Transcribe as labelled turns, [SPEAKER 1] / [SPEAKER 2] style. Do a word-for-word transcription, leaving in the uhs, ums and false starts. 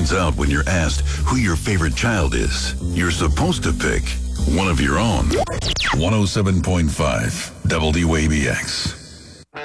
[SPEAKER 1] finds out when you're asked who your favorite child is. You're supposed to pick one of your own. one oh seven point five W A B X.